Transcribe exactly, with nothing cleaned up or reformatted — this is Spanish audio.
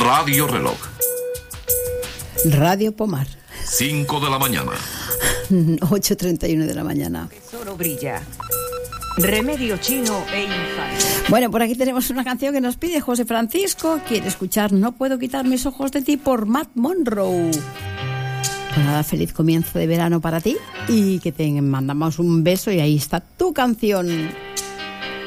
Radio Reloj. Radio Pomar. cinco de la mañana. ocho treinta y uno de la mañana. Tesoro brilla. Remedio chino e infante. Bueno, por aquí tenemos una canción que nos pide José Francisco. Quiere escuchar No puedo quitar mis ojos de ti por Matt Monroe. Pues nada, feliz comienzo de verano para ti y que te mandamos un beso y ahí está tu canción.